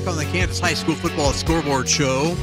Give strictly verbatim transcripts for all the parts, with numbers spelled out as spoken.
back on the Kansas High School Football Scoreboard Show.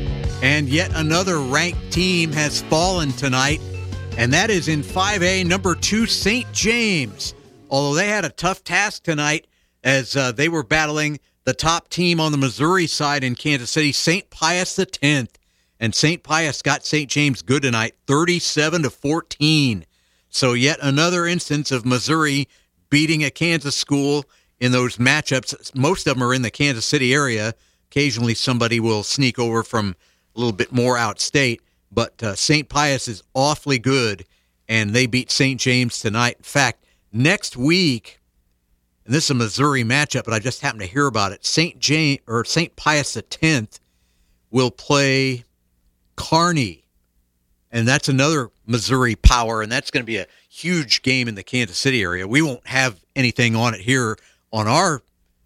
And yet another ranked team has fallen tonight, and that is in five A, number two, Saint James. Although they had a tough task tonight as uh, they were battling the top team on the Missouri side in Kansas City, Saint Pius the tenth. And Saint Pius got Saint James good tonight, thirty-seven to fourteen. So yet another instance of Missouri beating a Kansas school in those matchups. Most of them are in the Kansas City area. Occasionally somebody will sneak over from a little bit more outstate. But uh, Saint Pius is awfully good, and they beat Saint James tonight. In fact, next week, and this is a Missouri matchup, but I just happened to hear about it, Saint James or Saint Pius the tenth will play Kearney, and that's another Missouri power, and that's going to be a huge game in the Kansas City area. We won't have anything on it here on our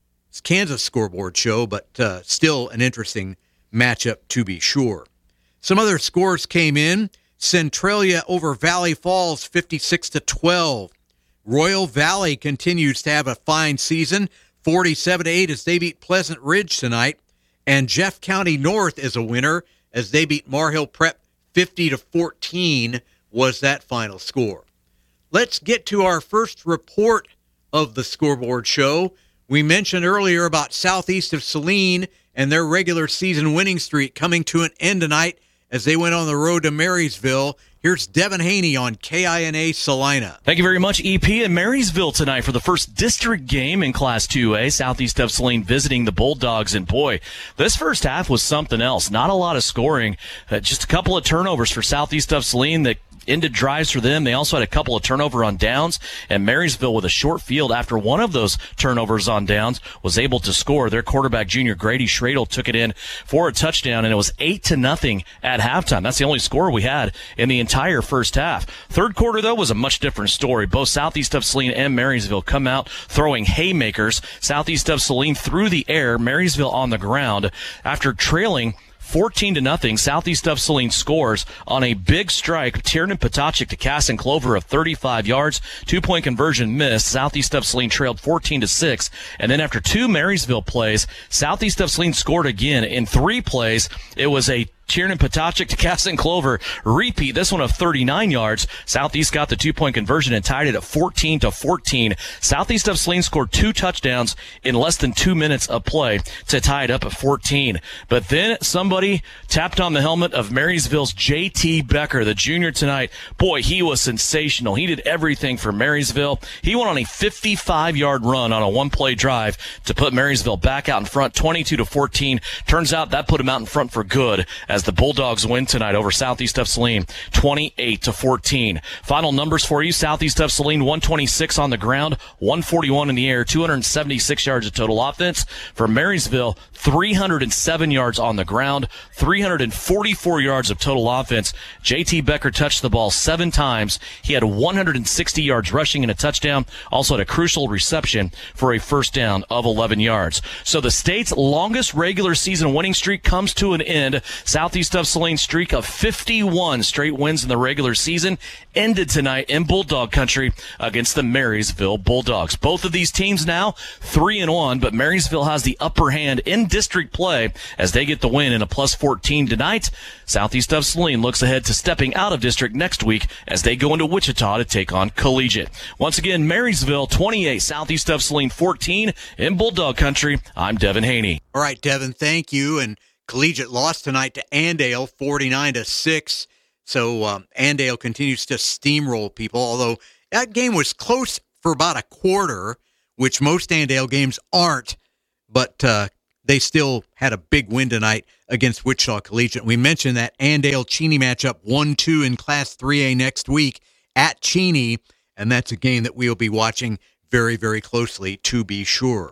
Kansas scoreboard show, but uh, still an interesting matchup to be sure. Some other scores came in. Centralia over Valley Falls, fifty-six to twelve. Royal Valley continues to have a fine season, forty-seven to eight as they beat Pleasant Ridge tonight. And Jeff County North is a winner as they beat Mar Hill Prep, fifty to fourteen was that final score. Let's get to our first report of the scoreboard show. We mentioned earlier about Southeast of Saline and their regular season winning streak coming to an end tonight as they went on the road to Marysville. Here's Devin Haney on K I N A Salina. Thank you very much, E P. In Marysville tonight for the first district game in Class two A, Southeast of Saline visiting the Bulldogs. And boy, this first half was something else. Not a lot of scoring. Uh, just a couple of turnovers for Southeast of Saline that ended drives for them. They also had a couple of turnover on downs, and Marysville with a short field after one of those turnovers on downs was able to score. Their quarterback, junior Grady Schradel, took it in for a touchdown, and it was eight to nothing at halftime. That's the only score we had in the entire first half. Third quarter, though, was a much different story. Both Southeast of Saline and Marysville come out throwing haymakers. Southeast of Saline through the air, Marysville on the ground. After trailing fourteen to nothing, Southeast of Saline scores on a big strike. Tiernan Potachik to Casson Clover of thirty-five yards. Two-point conversion missed. Southeast of Saline trailed fourteen to six. And then after two Marysville plays, Southeast of Saline scored again. In three plays, it was a Tiernan Potachik to Casson Clover repeat, this one of thirty-nine yards. Southeast got the two-point conversion and tied it at fourteen to fourteen. Southeast of Saline scored two touchdowns in less than two minutes of play to tie it up at fourteen. But then somebody tapped on the helmet of Marysville's J T Becker, the junior tonight. Boy, he was sensational. He did everything for Marysville. He went on a fifty-five-yard run on a one-play drive to put Marysville back out in front, twenty-two to fourteen. Turns out that put him out in front for good as the Bulldogs win tonight over Southeast of Saline, twenty-eight to fourteen. Final numbers for you: Southeast of Saline, one twenty-six on the ground, one forty-one in the air, two hundred seventy-six yards of total offense. For Marysville, three hundred seven yards on the ground, three hundred forty-four yards of total offense. J T Becker touched the ball seven times. He had one hundred sixty yards rushing and a touchdown. Also had a crucial reception for a first down of eleven yards. So the state's longest regular season winning streak comes to an end. Southeast of Saline streak of fifty-one straight wins in the regular season ended tonight in Bulldog country against the Marysville Bulldogs. Both of these teams now three and one, but Marysville has the upper hand in district play as they get the win in a plus fourteen tonight. Southeast of Saline looks ahead to stepping out of district next week as they go into Wichita to take on Collegiate. Once again, Marysville twenty-eight, Southeast of Saline fourteen in Bulldog country. I'm Devin Haney. All right, Devin, thank you. And Collegiate lost tonight to Andale, forty-nine to six. So um, Andale continues to steamroll people, although that game was close for about a quarter, which most Andale games aren't. But uh, they still had a big win tonight against Wichita Collegiate. We mentioned that Andale-Cheney matchup one two in Class three A next week at Cheney, and that's a game that we'll be watching very, very closely to be sure.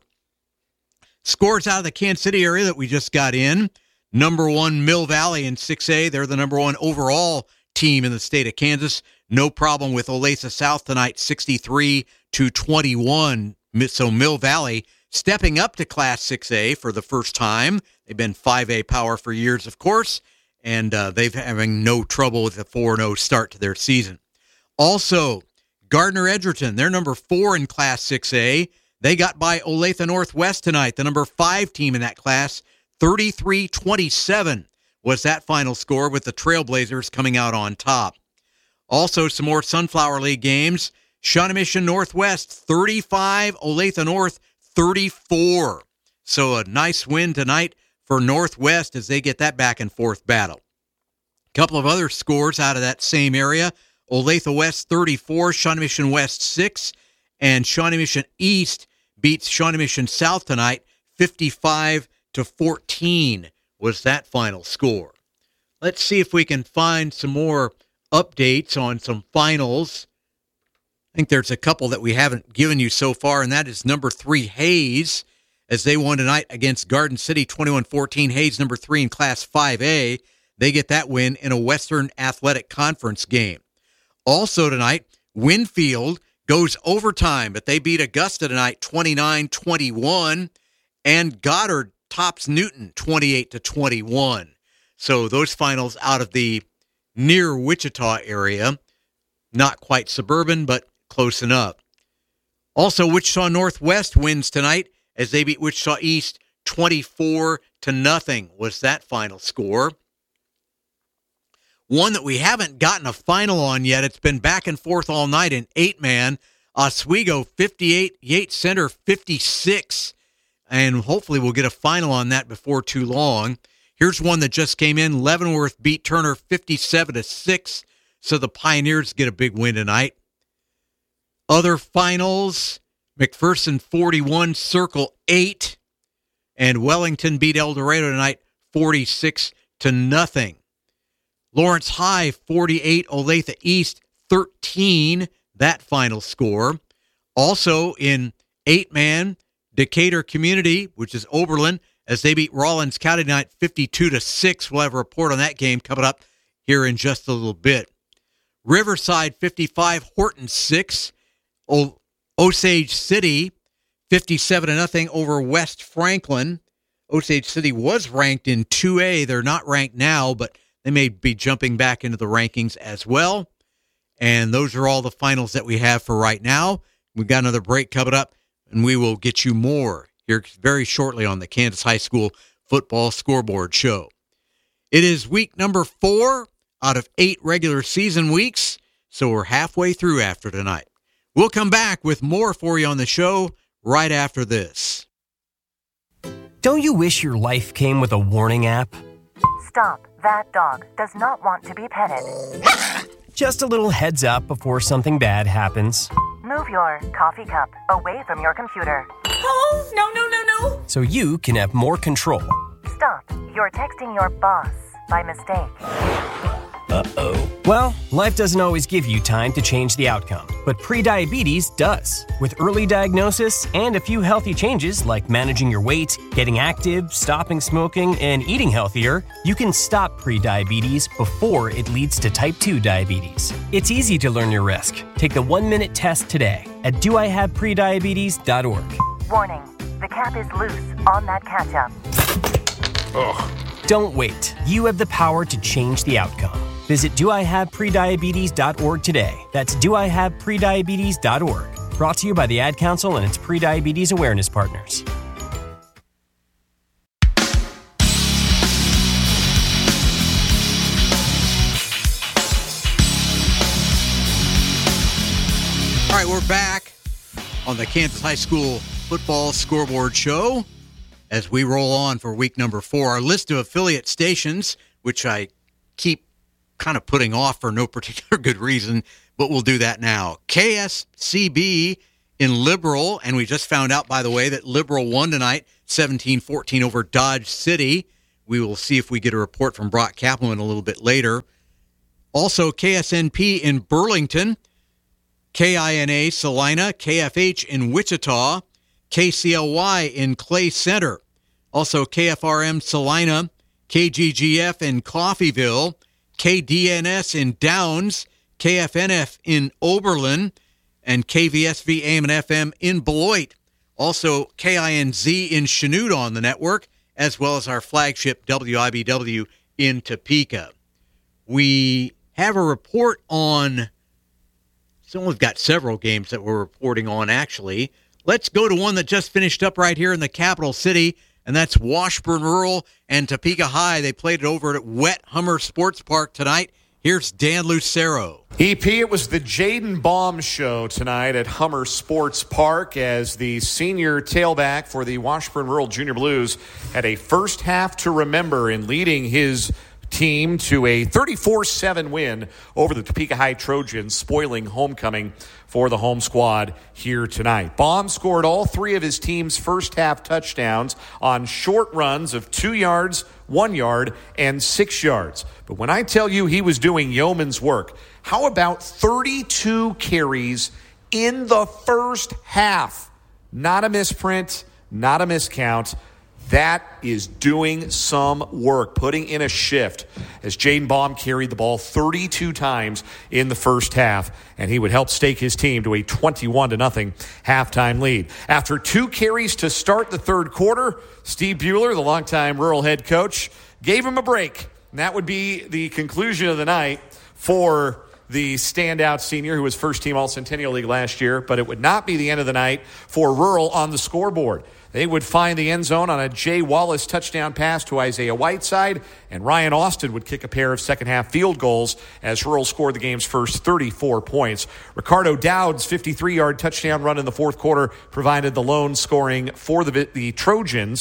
Scores out of the Kansas City area that we just got in. Number one, Mill Valley in six A. They're the number one overall team in the state of Kansas. No problem with Olathe South tonight, sixty-three to twenty-one. So Mill Valley stepping up to Class six A for the first time. They've been five A power for years, of course, and uh, they've having no trouble with a four and oh start to their season. Also, Gardner Edgerton, they're number four in Class six A. They got by Olathe Northwest tonight, the number five team in that class. thirty-three twenty-seven was that final score, with the Trailblazers coming out on top. Also, some more Sunflower League games. Shawnee Mission Northwest, thirty-five. Olathe North, thirty-four. So a nice win tonight for Northwest as they get that back and forth battle. A couple of other scores out of that same area. Olathe West, thirty-four. Shawnee Mission West, six. And Shawnee Mission East beats Shawnee Mission South tonight, fifty-five to fourteen was that final score. Let's see if we can find some more updates on some finals. I think there's a couple that we haven't given you so far, and that is number three, Hayes, as they won tonight against Garden City, twenty-one fourteen. Hayes, number three in Class five A. They get that win in a Western Athletic Conference game. Also tonight, Winfield goes overtime, but they beat Augusta tonight, twenty-nine twenty-one, and Goddard tops Newton, twenty-eight to twenty-one. So those finals out of the near Wichita area, not quite suburban, but close enough. Also, Wichita Northwest wins tonight as they beat Wichita East, twenty-four to nothing was that final score. One that we haven't gotten a final on yet, it's been back and forth all night in eight-man. Oswego fifty-eight, Yates Center fifty-six, and hopefully we'll get a final on that before too long. Here's one that just came in. Leavenworth beat Turner fifty-seven to six, so the Pioneers get a big win tonight. Other finals, McPherson forty-one, Circle eight, and Wellington beat El Dorado tonight forty-six to nothing. Lawrence High forty-eight, Olathe East thirteen, that final score. Also in eight-man, Decatur Community, which is Oberlin, as they beat Rawlins County tonight fifty-two to six. We'll have a report on that game coming up here in just a little bit. Riverside fifty-five, Horton six. O- Osage City fifty-seven to nothing over West Franklin. Osage City was ranked in two A. They're not ranked now, but they may be jumping back into the rankings as well. And those are all the finals that we have for right now. We've got another break coming up, and we will get you more here very shortly on the Kansas High School Football Scoreboard Show. It is week number four out of eight regular season weeks, so we're halfway through after tonight. We'll come back with more for you on the show right after this. Don't you wish your life came with a warning app? Stop. That dog does not want to be petted. Just a little heads up before something bad happens. Move your coffee cup away from your computer. Oh, no, no, no, no. So you can have more control. Stop. You're texting your boss by mistake. Uh-oh. Well, life doesn't always give you time to change the outcome, but prediabetes does. With early diagnosis and a few healthy changes like managing your weight, getting active, stopping smoking, and eating healthier, you can stop prediabetes before it leads to type two diabetes. It's easy to learn your risk. Take the one-minute test today at do I have prediabetes dot org. Warning. The cap is loose on that ketchup. Ugh. Don't wait. You have the power to change the outcome. Visit do I have prediabetes dot org today. That's do I have prediabetes dot org. Brought to you by the Ad Council and its prediabetes awareness partners. All right, we're back on the Kansas High School Football Scoreboard Show as we roll on for week number four. Our list of affiliate stations, which I keep kind of putting off for no particular good reason, but we'll do that now. K S C B in Liberal, and we just found out, by the way, that Liberal won tonight, seventeen fourteen over Dodge City. We will see if we get a report from Brock Kappelman a little bit later. Also, K S N P in Burlington, K I N A Salina, K F H in Wichita, K C L Y in Clay Center. Also, K F R M Salina, K G G F in Coffeyville, K D N S in Downs, K F N F in Oberlin, and K V S V A M and F M in Beloit. Also, K I N Z in Chanute on the network, as well as our flagship W I B W in Topeka. We have a report on, so we've got several games that we're reporting on, actually. Let's go to one that just finished up right here in the capital city, and that's Washburn Rural and Topeka High. They played it over at Wet Hummer Sports Park tonight. Here's Dan Lucero. E P, it was the Jaden Baum show tonight at Hummer Sports Park as the senior tailback for the Washburn Rural Junior Blues had a first half to remember in leading his team to a thirty-four seven win over the Topeka High Trojans, spoiling homecoming for the home squad here tonight. Baum scored all three of his team's first half touchdowns on short runs of two yards, one yard, and six yards. But when I tell you he was doing yeoman's work, how about thirty-two carries in the first half? Not a misprint, not a miscount. That is doing some work, putting in a shift as Jaden Baum carried the ball thirty-two times in the first half, and he would help stake his team to a twenty-one to nothing halftime lead. After two carries to start the third quarter, Steve Bueller, the longtime rural head coach, gave him a break. And that would be the conclusion of the night for the standout senior who was first team All-Centennial League last year, but it would not be the end of the night for Rural on the scoreboard. They would find the end zone on a Jay Wallace touchdown pass to Isaiah Whiteside, and Ryan Austin would kick a pair of second-half field goals as Rural scored the game's first thirty-four points. Ricardo Dowd's fifty-three-yard touchdown run in the fourth quarter provided the lone scoring for the, the Trojans,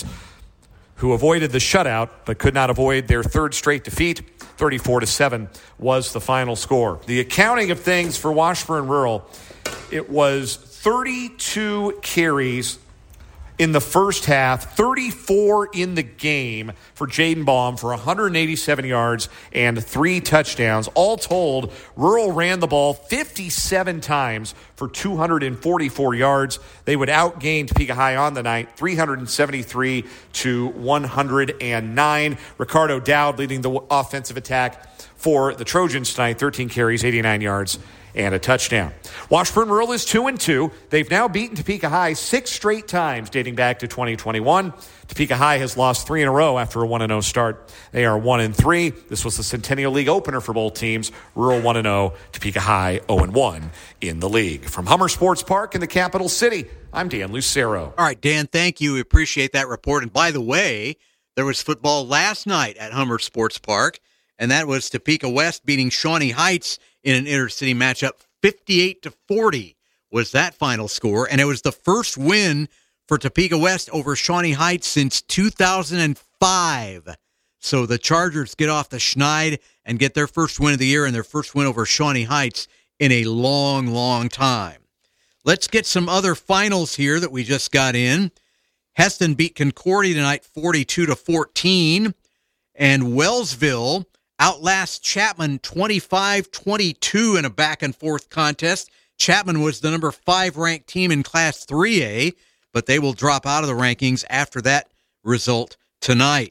who avoided the shutout but could not avoid their third straight defeat. thirty-four to seven was the final score. The accounting of things for Washburn Rural, it was thirty-two carries in the first half, thirty-four in the game for Jaden Baum for one hundred eighty-seven yards and three touchdowns. All told, Rural ran the ball fifty-seven times for two hundred forty-four yards. They would outgain Topeka High on the night, three hundred seventy-three to one hundred nine. Ricardo Dowd leading the offensive attack for the Trojans tonight, thirteen carries, eighty-nine yards, and a touchdown. Washburn Rural is two and two. They've now beaten Topeka High six straight times dating back to twenty twenty-one. Topeka High has lost three in a row after a one and oh start. They are one and three. This was the Centennial League opener for both teams. Rural one and oh, Topeka High oh and one in the league. From Hummer Sports Park in the capital city, I'm Dan Lucero. All right, Dan, thank you. We appreciate that report. And by the way, there was football last night at Hummer Sports Park, and that was Topeka West beating Shawnee Heights in an intercity matchup. fifty-eight to forty was that final score, and it was the first win for Topeka West over Shawnee Heights since two thousand five. So the Chargers get off the schneid and get their first win of the year and their first win over Shawnee Heights in a long, long time. Let's get some other finals here that we just got in. Heston beat Concordia tonight forty-two to fourteen, and Wellsville outlast Chapman twenty-five twenty-two in a back-and-forth contest. Chapman was the number five ranked team in Class three A, but they will drop out of the rankings after that result tonight.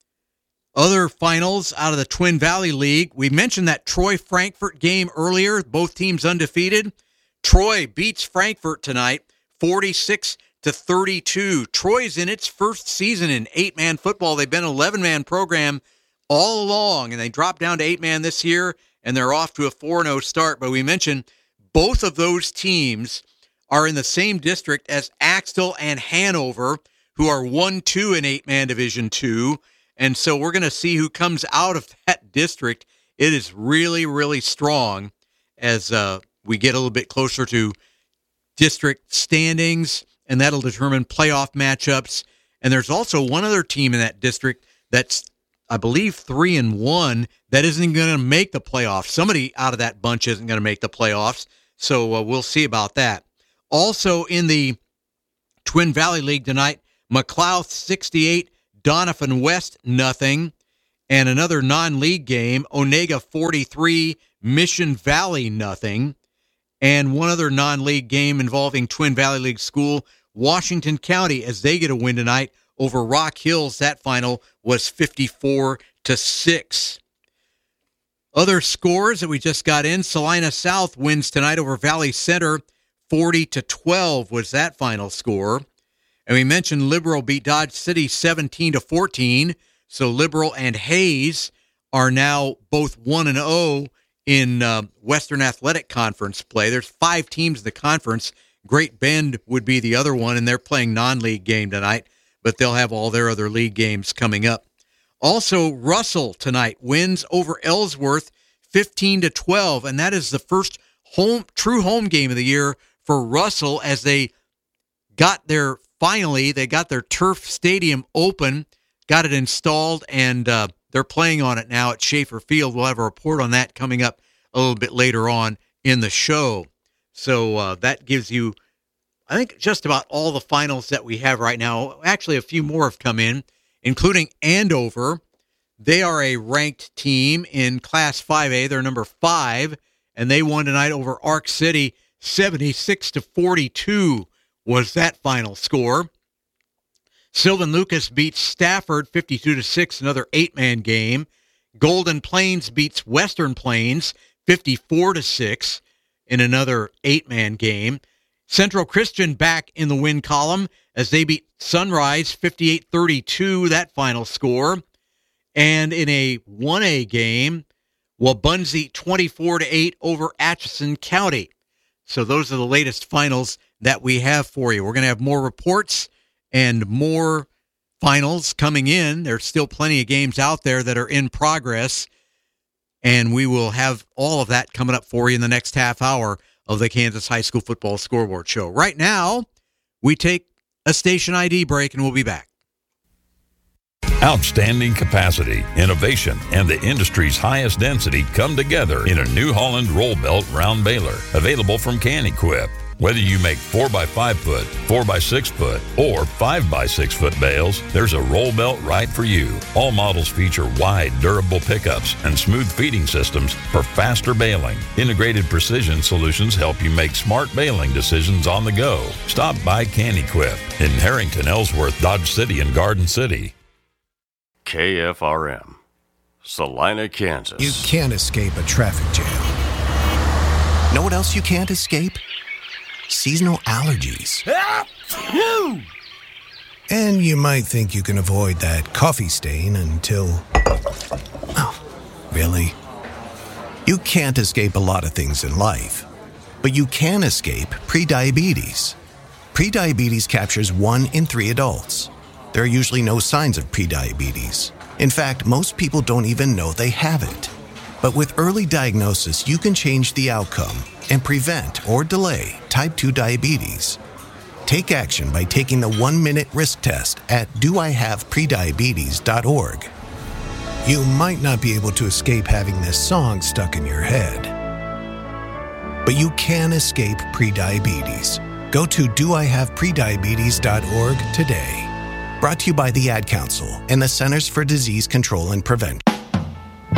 Other finals out of the Twin Valley League. We mentioned that Troy-Frankfort game earlier, both teams undefeated. Troy beats Frankfort tonight forty-six to thirty-two. Troy's in its first season in eight-man football. They've been an eleven-man program all along, and they dropped down to eight-man this year, and they're off to a four and oh start. But we mentioned both of those teams are in the same district as Axtell and Hanover, who are one two in eight-man Division two. And so we're going to see who comes out of that district. It is really, really strong as uh, we get a little bit closer to district standings, and that'll determine playoff matchups. And there's also one other team in that district that's, I believe, three and one that isn't going to make the playoffs. Somebody out of that bunch isn't going to make the playoffs, so uh, we'll see about that. Also in the Twin Valley League tonight, McLeod sixty-eight, Donovan West nothing, and another non-league game, Onega forty-three, Mission Valley nothing, and one other non-league game involving Twin Valley League school, Washington County, as they get a win tonight over Rock Hills. That final was fifty-four to six. Other scores that we just got in, Salina South wins tonight over Valley Center, forty to twelve was that final score. And we mentioned Liberal beat Dodge City seventeen to fourteen. So Liberal and Hayes are now both one and oh in uh, Western Athletic Conference play. There's five teams in the conference. Great Bend would be the other one, and they're playing non-league game tonight, but they'll have all their other league games coming up. Also, Russell tonight wins over Ellsworth fifteen to twelve, and that is the first home true home game of the year for Russell as they got their, finally, they got their turf stadium open, got it installed, and uh, they're playing on it now at Schaefer Field. We'll have a report on that coming up a little bit later on in the show. So uh, that gives you, I think, just about all the finals that we have right now. Actually, a few more have come in, including Andover. They are a ranked team in Class five A. They're number five, and they won tonight over Ark City. seventy-six to forty-two was that final score. Sylvan Lucas beats Stafford fifty-two to six, another eight-man game. Golden Plains beats Western Plains fifty-four to six in another eight-man game. Central Christian back in the win column as they beat Sunrise fifty-eight thirty-two, that final score. And in a one A game, Wabaunsee twenty-four to eight over Atchison County. So those are the latest finals that we have for you. We're going to have more reports and more finals coming in. There's still plenty of games out there that are in progress, and we will have all of that coming up for you in the next half hour of the Kansas High School Football Scoreboard Show. Right now, we take a station I D break, and we'll be back. Outstanding capacity, innovation, and the industry's highest density come together in a New Holland roll belt round baler, available from Can-Equip. Whether you make four by five foot, four by six foot, or five by six foot bales, there's a roll belt right for you. All models feature wide, durable pickups and smooth feeding systems for faster baling. Integrated precision solutions help you make smart baling decisions on the go. Stop by Can-Equip in Harrington, Ellsworth, Dodge City, and Garden City. K F R M, Salina, Kansas. You can't escape a traffic jam. Know what else you can't escape? Seasonal allergies. And you might think you can avoid that coffee stain until... Oh, really? You can't escape a lot of things in life, but you can escape prediabetes. Prediabetes captures one in three adults. There are usually no signs of prediabetes. In fact, most people don't even know they have it. But with early diagnosis, you can change the outcome and prevent or delay type two diabetes. Take action by taking the one-minute risk test at do I have prediabetes dot org. You might not be able to escape having this song stuck in your head, but you can escape prediabetes. Go to do I have prediabetes dot org today. Brought to you by the Ad Council and the Centers for Disease Control and Prevention.